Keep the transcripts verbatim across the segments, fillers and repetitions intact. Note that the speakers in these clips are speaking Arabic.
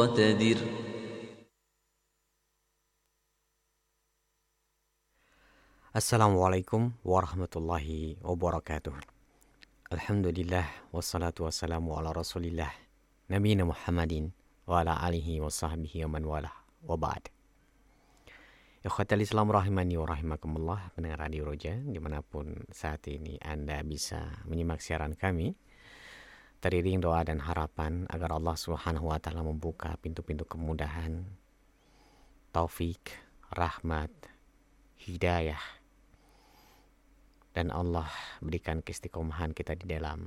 وتدر Assalamualaikum warahmatullahi wabarakatuh. Alhamdulillah wassalatu wassalamu ala rasulillah nabiyina Muhammadin wa ala alihi wa sahbihi wa man walah wa ba'd. Ikhwatal Islam rahimani wa rahimakumullah, pendengar Radio Roja dimanapun saat ini Anda bisa menyimak siaran kami, teriring doa dan harapan agar Allah Subhanahu wa taala membuka pintu-pintu kemudahan, taufik, rahmat, hidayah, dan Allah berikan keistiqomahan kita di dalam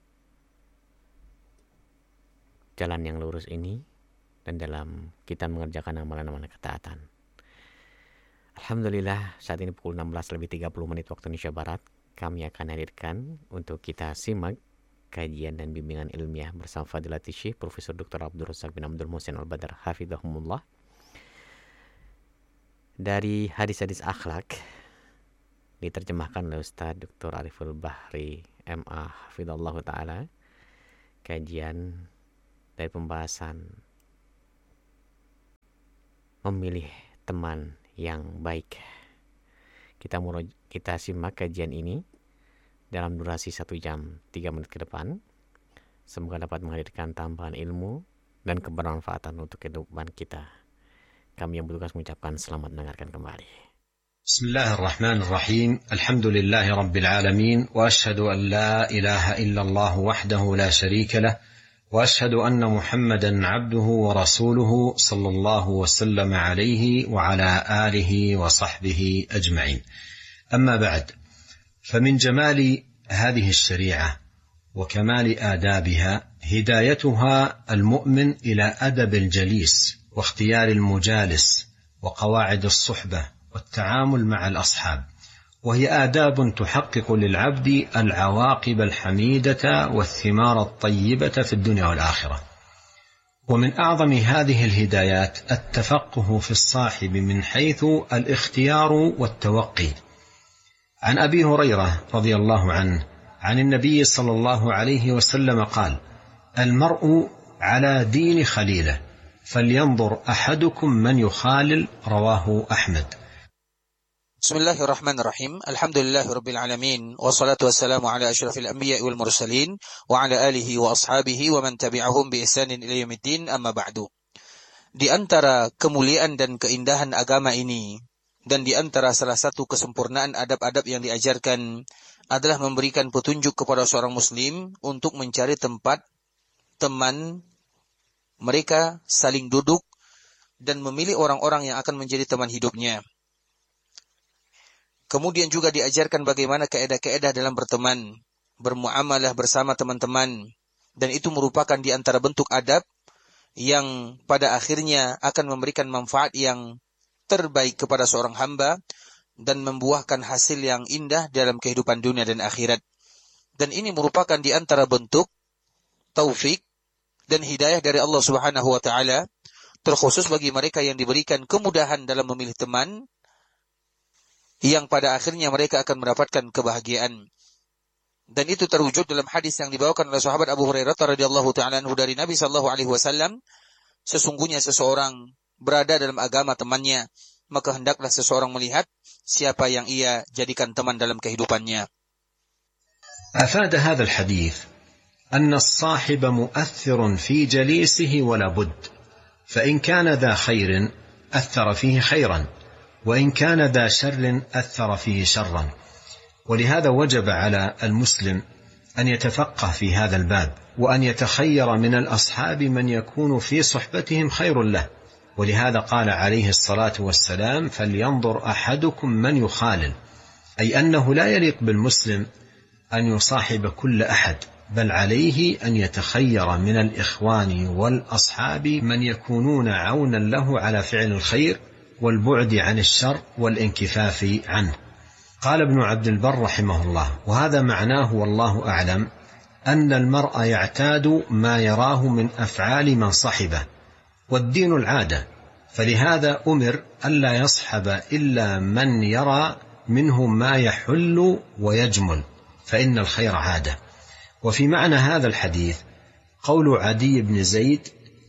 jalan yang lurus ini dan dalam kita mengerjakan amalan-amalan ketaatan. Alhamdulillah, saat ini pukul enam belas lebih tiga puluh menit waktu Indonesia Barat, kami akan hadirkan untuk kita simak kajian dan bimbingan ilmiah bersama Fadilatul Syekh Profesor Doktor Abdul Razak bin Abdul Muhsin Al-Badar hafizahumullah dari hadis-hadis akhlak, diterjemahkan oleh Ustaz Doktor Ariful Bahri M A hafizallahu taala. Kajian dari pembahasan memilih teman yang baik. Kita mulai kita simak kajian ini dalam durasi satu jam tiga menit ke depan. Semoga dapat menghadirkan tambahan ilmu dan kebermanfaatan untuk kehidupan kita. Kami yang bertugas mengucapkan selamat mendengarkan kembali. بسم الله الرحمن الرحيم. الحمد لله رب العالمين، وأشهد أن لا إله إلا الله وحده لا شريك له، وأشهد أن محمدا عبده ورسوله صلى الله وسلم عليه وعلى آله وصحبه أجمعين. أما بعد، فمن جمال هذه الشريعة وكمال آدابها هدايتها المؤمن إلى أدب الجليس واختيار المجالس وقواعد الصحبة والتعامل مع الأصحاب، وهي آداب تحقق للعبد العواقب الحميدة والثمار الطيبة في الدنيا والآخرة. ومن أعظم هذه الهدايات التفقه في الصاحب من حيث الاختيار والتوقي. عن أبي هريرة رضي الله عنه عن النبي صلى الله عليه وسلم قال: المرء على دين خليله فلينظر أحدكم من يخالل. رواه أحمد. Bismillahirrahmanirrahim. Alhamdulillahirrabbilalamin. Wassalatu wassalamu ala asyrafil anbiya wal mursalin wa ala alihi wa ashabihi wa man tabi'ahum bi ihsanin ila yaumiddin, amma ba'du. Di antara kemuliaan dan keindahan agama ini dan di antara salah satu kesempurnaan adab-adab yang diajarkan adalah memberikan petunjuk kepada seorang muslim untuk mencari tempat teman mereka saling duduk dan memilih orang-orang yang akan menjadi teman hidupnya. Kemudian juga diajarkan bagaimana kaedah-kaedah dalam berteman, bermuamalah bersama teman-teman. Dan itu merupakan di antara bentuk adab yang pada akhirnya akan memberikan manfaat yang terbaik kepada seorang hamba dan membuahkan hasil yang indah dalam kehidupan dunia dan akhirat. Dan ini merupakan di antara bentuk taufik dan hidayah dari Allah Subhanahu wa taala, terkhusus bagi mereka yang diberikan kemudahan dalam memilih teman, yang pada akhirnya mereka akan mendapatkan kebahagiaan. Dan itu terwujud dalam hadis yang dibawakan oleh sahabat Abu Hurairah radhiyallahu ta'ala anhu dari Nabi sallallahu alaihi wasallam, sesungguhnya seseorang berada dalam agama temannya, maka hendaklah seseorang melihat siapa yang ia jadikan teman dalam kehidupannya. أفاد هذا الحديث أن الصاحب مؤثر في جليسه ولا بد، فإن كان ذا خير أثر فيه خيرا، وإن كان ذا شر أثر فيه شرا. ولهذا وجب على المسلم أن يتفقه في هذا الباب، وأن يتخير من الأصحاب من يكون في صحبتهم خير له. ولهذا قال عليه الصلاة والسلام: فلينظر أحدكم من يخالل، أي أنه لا يليق بالمسلم أن يصاحب كل أحد، بل عليه أن يتخير من الإخوان والأصحاب من يكونون عونا له على فعل الخير والبعد عن الشر والانكفاف عنه. قال ابن عبد البر رحمه الله: وهذا معناه والله أعلم أن المرء يعتاد ما يراه من أفعال من صحبه، والدين العادة، فلهذا أمر ألا يصحب إلا من يرى منه ما يحل ويجمل، فإن الخير عادة. وفي معنى هذا الحديث قول عدي بن زيد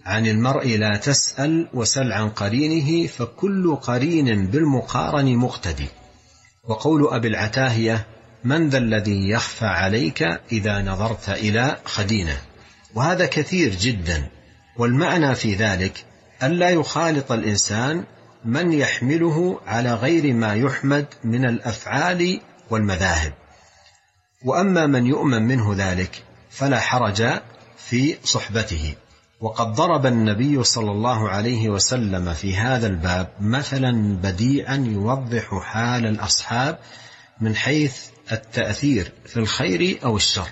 عن المرء لا تسأل وسل عن قرينه فكل قرين بالمقارن مقتدي. وقول أبي العتاهية من ذا الذي يخفى عليك إذا نظرت إلى خدينه، وهذا كثير جدا. والمعنى في ذلك ألا يخالط الإنسان من يحمله على غير ما يحمد من الأفعال والمذاهب. وأما من يؤمن منه ذلك فلا حرج في صحبته. وقد ضرب النبي صلى الله عليه وسلم في هذا الباب مثلا بديعا يوضح حال الأصحاب من حيث التأثير في الخير أو الشر.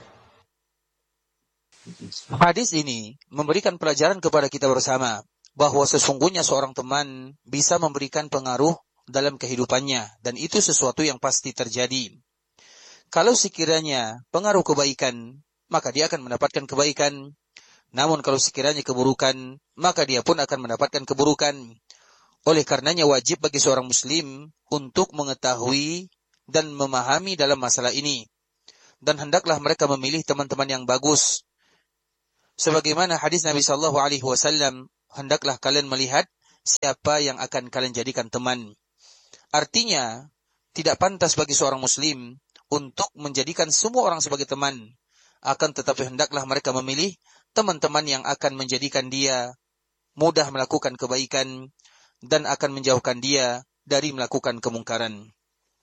Hadis ini memberikan pelajaran kepada kita bersama bahwa sesungguhnya seorang teman bisa memberikan pengaruh dalam kehidupannya, dan itu sesuatu yang pasti terjadi. Kalau sekiranya pengaruh kebaikan, maka dia akan mendapatkan kebaikan. Namun kalau sekiranya keburukan, maka dia pun akan mendapatkan keburukan. Oleh karenanya wajib bagi seorang muslim untuk mengetahui dan memahami dalam masalah ini. Dan hendaklah mereka memilih teman-teman yang bagus. Sebagaimana hadis Nabi sallallahu alaihi wasallam, hendaklah kalian melihat siapa yang akan kalian jadikan teman. Artinya, tidak pantas bagi seorang muslim untuk menjadikan semua orang sebagai teman. Akan tetapi hendaklah mereka memilih teman-teman yang akan menjadikan dia mudah melakukan kebaikan dan akan menjauhkan dia dari melakukan kemungkaran.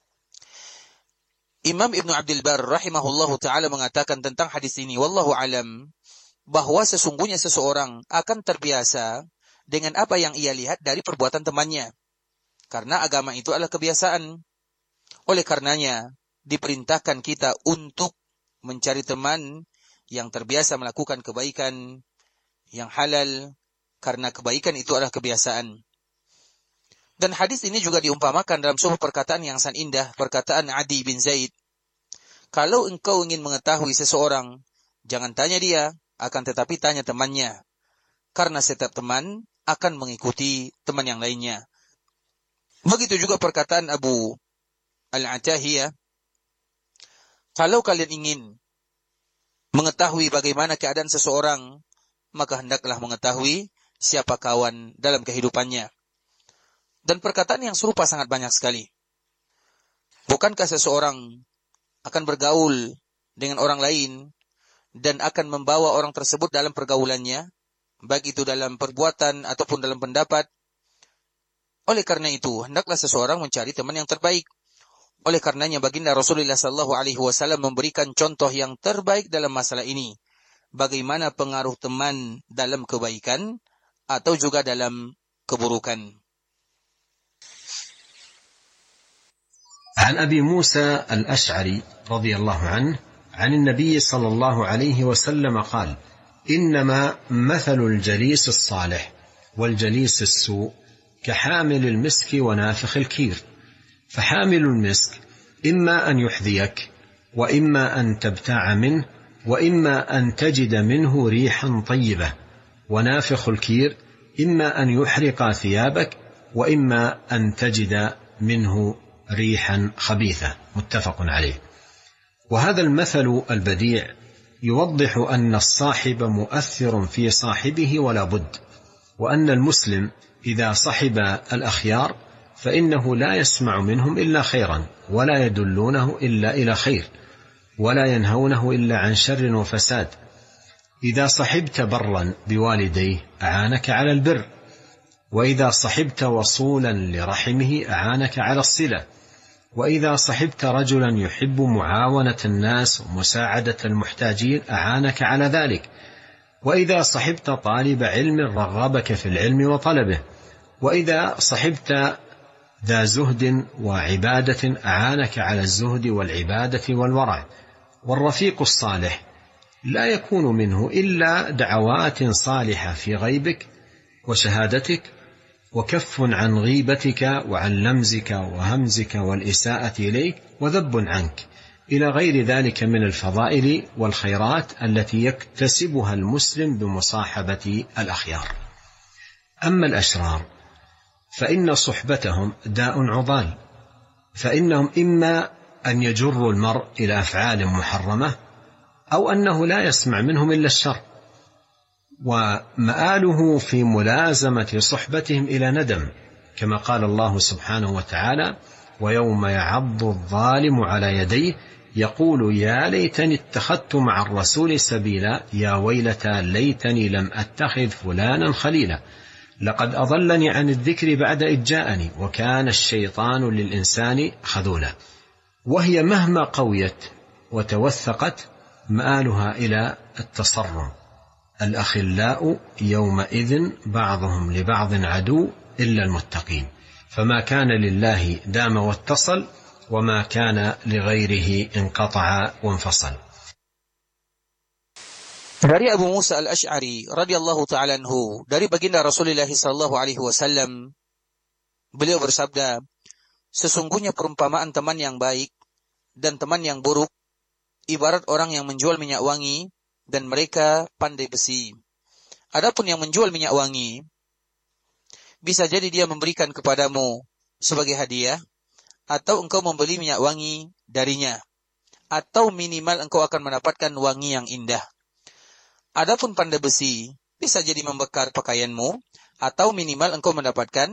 Imam Ibnu Abdul Barr rahimahullahu ta'ala mengatakan tentang hadis ini, wallahu alam, bahwa sesungguhnya seseorang akan terbiasa dengan apa yang ia lihat dari perbuatan temannya. Karena agama itu adalah kebiasaan. Oleh karenanya, diperintahkan kita untuk mencari teman yang terbiasa melakukan kebaikan yang halal, karena kebaikan itu adalah kebiasaan. Dan hadis ini juga diumpamakan dalam sebuah perkataan yang sangat indah, perkataan Adi bin Zaid. Kalau engkau ingin mengetahui seseorang, jangan tanya dia, akan tetapi tanya temannya. Karena setiap teman akan mengikuti teman yang lainnya. Begitu juga perkataan Abu Al-Atahiyah. Kalau kalian ingin mengetahui bagaimana keadaan seseorang, maka hendaklah mengetahui siapa kawan dalam kehidupannya. Dan perkataan yang serupa sangat banyak sekali. Bukankah seseorang akan bergaul dengan orang lain dan akan membawa orang tersebut dalam pergaulannya, baik itu dalam perbuatan ataupun dalam pendapat? Oleh karena itu, hendaklah seseorang mencari teman yang terbaik. Oleh karenanya baginda Rasulullah sallallahu alaihi wasallam memberikan contoh yang terbaik dalam masalah ini. Bagaimana pengaruh teman dalam kebaikan atau juga dalam keburukan. عن أبي موسى الأشعري رضي الله عنه عن النبي صلى الله عليه وسلم قال: إنما مثل الجليس الصالح والجليس السوء كحامل المسك ونافخ الكير، فحامل المسك إما أن يحذيك وإما أن تبتاع منه وإما أن تجد منه ريحا طيبة، ونافخ الكير إما أن يحرق ثيابك وإما أن تجد منه ريحا خبيثة. متفق عليه. وهذا المثل البديع يوضح أن الصاحب مؤثر في صاحبه ولا بد، وأن المسلم إذا صحب الأخيار فإنه لا يسمع منهم إلا خيرا، ولا يدلونه إلا إلى خير، ولا ينهونه إلا عن شر وفساد. إذا صحبت برا بوالديه أعانك على البر، وإذا صحبت وصولا لرحمه أعانك على الصلة، وإذا صحبت رجلا يحب معاونة الناس ومساعدة المحتاجين أعانك على ذلك، وإذا صحبت طالب علم رغبك في العلم وطلبه، وإذا صحبت ذا زهد وعبادة أعانك على الزهد والعبادة والورع. والرفيق الصالح لا يكون منه إلا دعوات صالحة في غيبك وشهادتك، وكف عن غيبتك وعن لمزك وهمزك والإساءة إليك، وذب عنك، إلى غير ذلك من الفضائل والخيرات التي يكتسبها المسلم بمصاحبة الأخيار. أما الأشرار فإن صحبتهم داء عضال، فإنهم إما أن يجروا المرء إلى أفعال محرمة، أو أنه لا يسمع منهم إلا الشر. ومآله في ملازمة صحبتهم إلى ندم، كما قال الله سبحانه وتعالى: ويوم يعض الظالم على يديه يقول يا ليتني اتخذت مع الرسول سبيلا يا ويلتى ليتني لم أتخذ فلانا خليلا لقد أضلني عن الذكر بعد إذ جاءني وكان الشيطان للإنسان خذولا. وهي مهما قويت وتوثقت مآلها إلى التصرم. الأخلاء يومئذ بعضهم لبعض عدو إلا المتقين، فما كان لله دام واتصل وما كان لغيره انقطع وانفصل. Dari Abu Musa al-Ash'ari radhiyallahu ta'ala anhu, dari baginda Rasulullah sallallahu alaihi wasallam, beliau bersabda, sesungguhnya perumpamaan teman yang baik dan teman yang buruk ibarat orang yang menjual minyak wangi dan mereka pandai besi. Adapun yang menjual minyak wangi, bisa jadi dia memberikan kepadamu sebagai hadiah, atau engkau membeli minyak wangi darinya, atau minimal engkau akan mendapatkan wangi yang indah. Adapun pandai besi, bisa jadi membakar pakaianmu, atau minimal engkau mendapatkan